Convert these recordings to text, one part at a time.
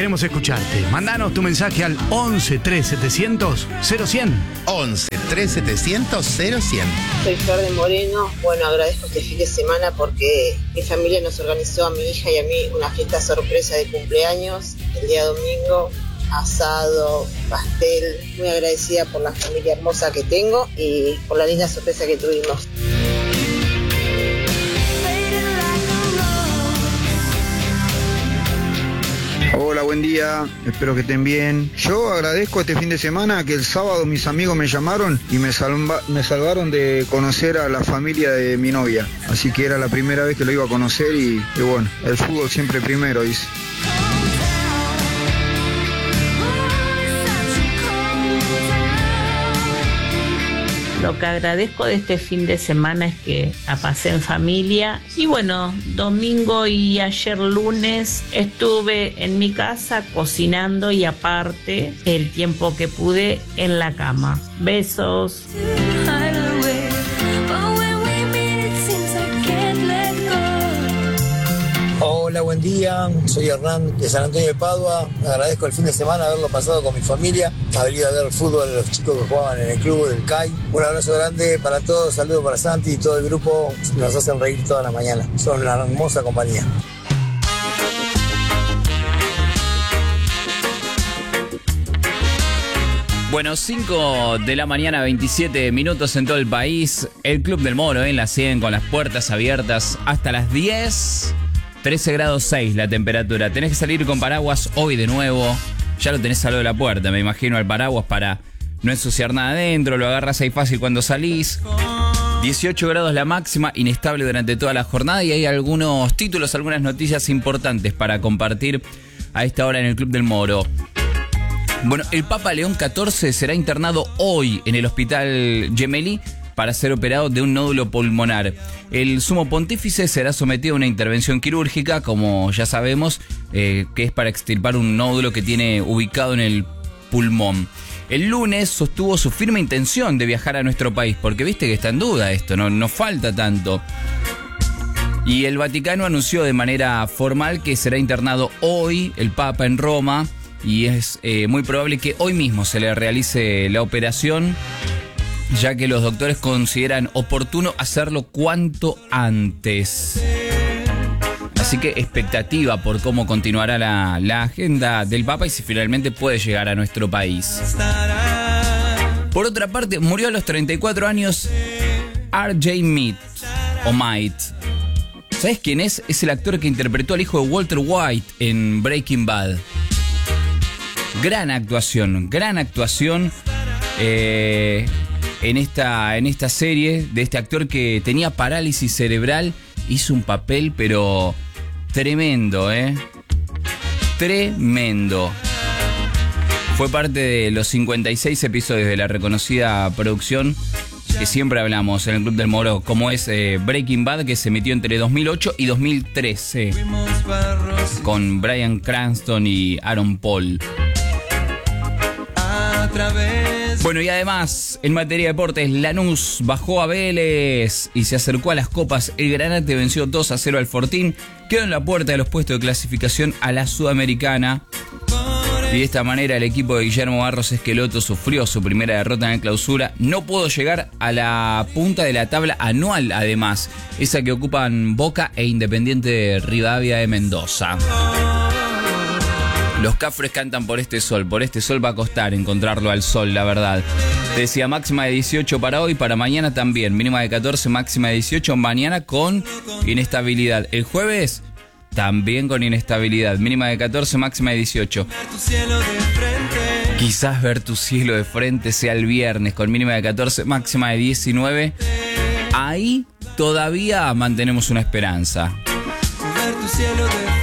queremos escucharte. Mandanos tu mensaje al 11 3700 0100. 11 3700 0100. Soy Flor de Moreno. Bueno, agradezco este fin de semana porque mi familia nos organizó a mi hija y a mí una fiesta sorpresa de cumpleaños el día domingo. Asado, pastel. Muy agradecida por la familia hermosa que tengo y por la linda sorpresa que tuvimos. Hola, buen día, espero que estén bien. Yo agradezco este fin de semana que el sábado mis amigos me llamaron y me salvaron de conocer a la familia de mi novia. Así que era la primera vez que lo iba a conocer y bueno, el fútbol siempre primero, dice. Lo que agradezco de este fin de semana es que la pasé en familia. Y bueno, domingo y ayer lunes estuve en mi casa cocinando y aparte el tiempo que pude en la cama. Besos. Hola, buen día, soy Hernán de San Antonio de Padua. Agradezco el fin de semana haberlo pasado con mi familia, haber ido a ver el fútbol de los chicos que jugaban en el club del CAI. Un abrazo grande para todos, saludos para Santi y todo el grupo, nos hacen reír toda la mañana, son una hermosa compañía. Bueno, 5 de la mañana, 27 minutos en todo el país. El Club del Moro en la 100 con las puertas abiertas hasta las 10. 13 grados 6 la temperatura. Tenés que salir con paraguas hoy de nuevo. Ya lo tenés al lado de la puerta, me imagino, el paraguas para no ensuciar nada adentro. Lo agarras ahí fácil cuando salís. 18 grados la máxima, inestable durante toda la jornada. Y hay algunos títulos, algunas noticias importantes para compartir a esta hora en el Club del Moro. Bueno, el Papa León XIV será internado hoy en el Hospital Gemelli para ser operado de un nódulo pulmonar. El sumo pontífice será sometido a una intervención quirúrgica, como ya sabemos, que es para extirpar un nódulo que tiene ubicado en el pulmón. El lunes sostuvo su firme intención de viajar a nuestro país, porque viste que está en duda esto, no falta tanto. Y el Vaticano anunció de manera formal que será internado hoy el Papa en Roma, y es muy probable que hoy mismo se le realice la operación, ya que los doctores consideran oportuno hacerlo cuanto antes. Así que expectativa por cómo continuará la agenda del Papa y si finalmente puede llegar a nuestro país. Por otra parte, murió a los 34 años R.J. Might. ¿Sabes quién es? Es el actor que interpretó al hijo de Walter White en Breaking Bad. Gran actuación. En esta serie de este actor que tenía parálisis cerebral, hizo un papel pero tremendo, tremendo. Fue parte de los 56 episodios de la reconocida producción que siempre hablamos en el Club del Moro, como es Breaking Bad, que se emitió entre 2008 y 2013 con Bryan Cranston y Aaron Paul. Bueno, y además, en materia de deportes, Lanús bajó a Vélez y se acercó a las copas. El Granate venció 2-0 al Fortín, quedó en la puerta de los puestos de clasificación a la Sudamericana. Y de esta manera el equipo de Guillermo Barros Esqueloto sufrió su primera derrota en la clausura. No pudo llegar a la punta de la tabla anual, además, esa que ocupan Boca e Independiente Rivadavia de Mendoza. Los Cafres cantan por este sol va a costar encontrarlo al sol, la verdad. Te decía máxima de 18 para hoy, para mañana también, mínima de 14, máxima de 18, mañana con inestabilidad. El jueves también con inestabilidad, mínima de 14, máxima de 18. Quizás ver tu cielo de frente sea el viernes con mínima de 14, máxima de 19. Ahí todavía mantenemos una esperanza. Ver tu cielo de frente.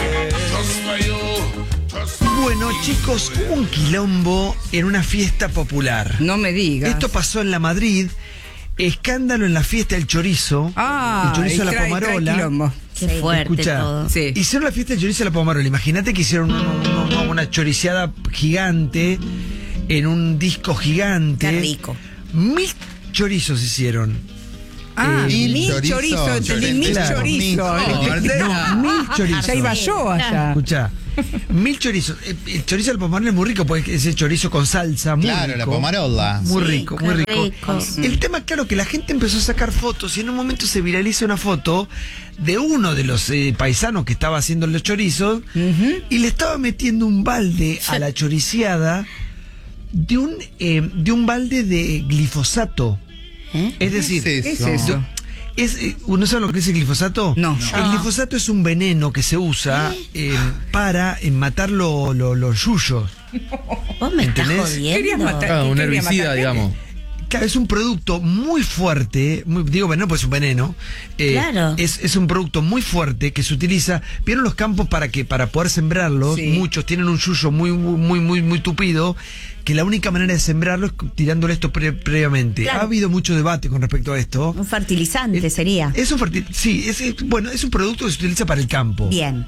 Bueno, chicos, hubo un quilombo en una fiesta popular. No me digas. Esto pasó en la Madrid. Escándalo en la fiesta del chorizo. El chorizo a la pomarola. Qué fuerte. Escuchá, todo. Sí. Hicieron la fiesta del chorizo a la pomarola. Imagínate que hicieron una choriceada gigante en un disco gigante. Qué rico. 1000 chorizos hicieron. Mil chorizo. 1000 chorizo. No, 1000 chorizos. Ya iba yo allá. Escuchá, 1000 chorizos. El chorizo al pomarola es muy rico, porque ese chorizo con salsa, muy Claro, rico. la pomarola. Muy Sí, rico, qué muy rico. rico. El tema, claro, que la gente empezó a sacar fotos y en un momento se viraliza una foto de uno de los paisanos que estaba haciendo los chorizos y le estaba metiendo un balde a la choriciada de un balde de glifosato. Es decir, ¿Qué es eso? ¿no saben lo que es el glifosato? No. El glifosato es un veneno que se usa para matar los yuyos. Vos me estás ¿Entendés? jodiendo. Querías matar- Ah, un ¿Qué quería herbicida, matar? digamos. Claro, es un producto muy fuerte, digo veneno pues es un veneno. Claro. Es un producto muy fuerte que se utiliza. ¿Vieron los campos para poder sembrarlos? Sí. Muchos tienen un yuyo muy tupido, que la única manera de sembrarlo es tirándole esto previamente. Claro. Ha habido mucho debate con respecto a esto. Un fertilizante sería. Es un sí, es un producto que se utiliza para el campo. Bien.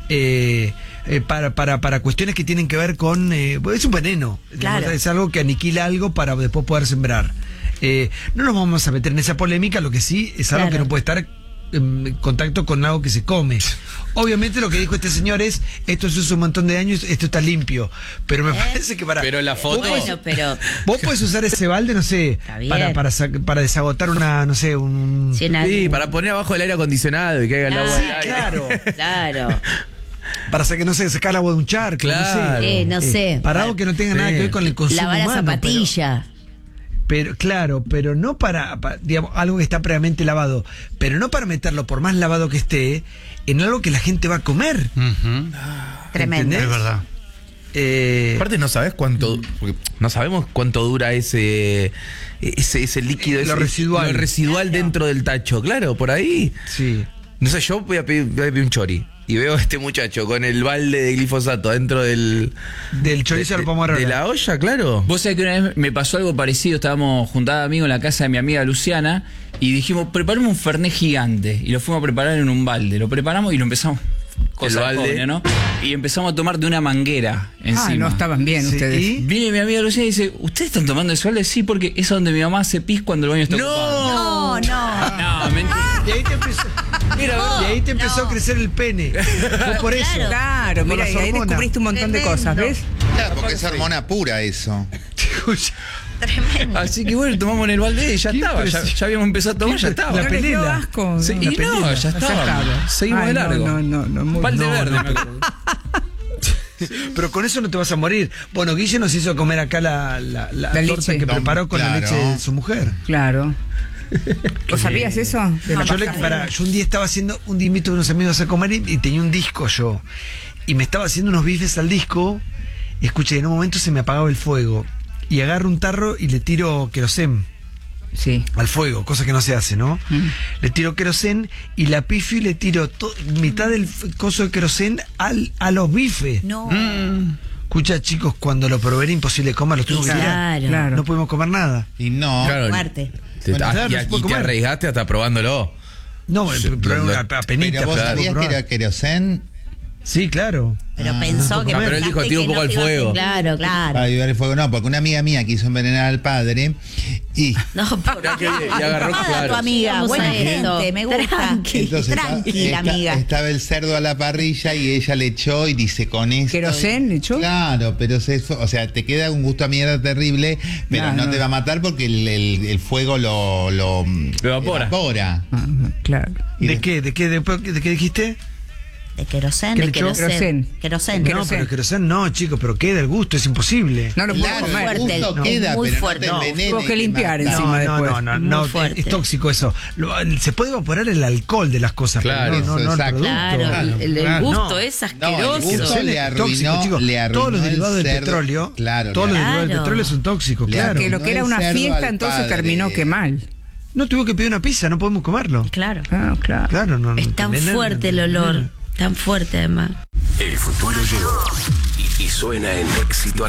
Para cuestiones que tienen que ver con... es un veneno. Claro. Es algo que aniquila algo para después poder sembrar. No nos vamos a meter en esa polémica, lo que sí es algo Claro. que no puede estar en contacto con algo que se come. Obviamente lo que dijo este señor es, esto se usa un montón de años, esto está limpio. Pero me parece que para... Pero la foto. Bueno, pero Vos podés usar ese balde, no sé, Está bien. para desagotar una, no sé, un... si en Sí, algún- para poner abajo el aire acondicionado y que haga el agua Sí, del aire. Claro. Claro. Para que no sé, sacar agua de un charco, Claro. No sé. Para algo que no tenga nada que ver con el consumo Lavar la humano, zapatilla. pero claro, pero no para, digamos, algo que está previamente lavado, pero no para meterlo, por más lavado que esté, en algo que la gente va a comer. Tremendo. ¿Entendés? Es verdad. Aparte no sabes cuánto, porque no sabemos cuánto dura ese líquido, Lo residual. lo residual dentro del tacho, claro, por ahí. Sí. No sé, yo voy a pedir un chori y veo a este muchacho con el balde de glifosato dentro del Chorizo al pomarola. de la olla, claro. Vos sabés que una vez me pasó algo parecido, estábamos juntados amigos en la casa de mi amiga Luciana y dijimos, preparemos un fernet gigante y lo fuimos a preparar en un balde, lo preparamos y lo empezamos, cosa balde. joven, ¿no? Y empezamos a tomar de una manguera encima. Ah, no estaban bien Sí, ustedes. ¿y? Viene mi amiga Luciana y dice, ¿ustedes están tomando ese balde? Sí, porque es donde mi mamá hace pis cuando el baño está ocupado. No. No, mentira. Y ahí te empezó, y ahí te empezó a crecer el pene. Fue por eso. Claro, Por mira, las y ahí hormonas. descubriste un montón de cosas, ¿ves? Claro, porque es hormona pura eso. Tremendo. Así que bueno, tomamos en el balde y ya Qué estaba. Ya, impresión. ya habíamos empezado a tomar, ya estaba. La ¿No les dio pelela. asco? Sí, No. y no, ya estaba. Seguimos Ay, de largo. No, muy Balde No, verde, no. me acuerdo. Pero con eso no te vas a morir. Bueno, Guille nos hizo comer acá la torta leche. que preparó con la Claro. leche de su mujer. Claro. ¿Vos sabías eso? De la Yo pasta? yo un día estaba haciendo un día invito a unos amigos a comer y tenía un disco yo. Y me estaba haciendo unos bifes al disco. Y escuché, en un momento se me apagaba el fuego. Y agarro un tarro y le tiro querosén Sí. al fuego, cosa que no se hace, ¿no? Le tiro querosén y la pifio y le tiro mitad del coso de querosén a los bifes. No. Escucha, chicos, cuando lo probé era imposible comer, lo tuvimos que tirar. Claro. No pudimos comer nada. Y no. Claro. Fuerte. Bueno, claro, no se puede Y te comer. arriesgaste hasta probándolo. No, pero una penita. Pero vos pero sabías que probar. era querosén Sí, claro. Pero pensó que... Ah, pero él dijo, pensaste tira un que poco no al te iba a hacer- fuego. Claro, claro. para ayudar el fuego. No, porque una amiga mía quiso envenenar al padre y No, por Ya que- y agarró, Nada, claro. tu amiga, Vamos buena a esto. gente, me gusta. entonces Tranquila, amiga. estaba el cerdo a la parrilla y ella le echó y dice con esto. ¿Querosén le echó? Claro, pero o sea, te queda un gusto a mierda terrible, pero no te va a matar porque el fuego lo evapora. Ah, claro. Y ¿De qué dijiste? De querosén, ¿Qué de le echó? querosén. Querosén. No, pero el querosén no, chicos, pero queda el gusto, es imposible. No lo puedo Claro, comer. el fuerte, gusto no, queda, muy pero fuerte. no No, te envenene. tuvo que limpiar y mata. encima. después. No, Muy fuerte. es tóxico eso. Se puede evaporar el alcohol de las cosas, Claro, pero no el exacto. producto. Claro, el Claro, gusto no. es No, asqueroso. el gusto Querosén le es arruinó, tóxico, chicos. le arruinó Todos los derivados el del cerdo. petróleo, Claro, todos los le derivados del Claro. petróleo son tóxicos, Le claro. Que lo que era el una cerdo fiesta, al entonces padre. terminó que mal. No tuvo que pedir una pizza, no podemos comerlo. Claro. Ah, claro. Claro, no. Es tan fuerte el olor. Tan fuerte además. El futuro llegó y suena en Éxito al